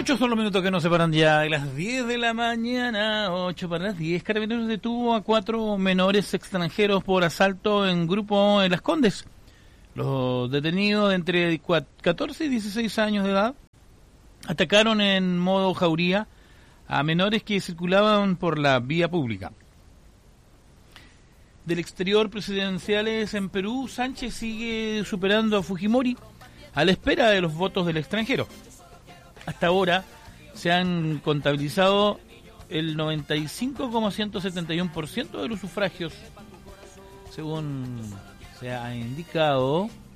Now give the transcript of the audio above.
8 son los minutos que nos separan ya de las 10 de la mañana, 8 para las 10. Carabineros detuvo a 4 menores extranjeros por asalto en grupo en Las Condes. Los detenidos de entre 14 y 16 años de edad atacaron en modo jauría a menores que circulaban por la vía pública. Del exterior presidenciales en Perú, Sánchez sigue superando a Fujimori a la espera de los votos del extranjero. Hasta ahora se han contabilizado el 95,171% de los sufragios, según se ha indicado.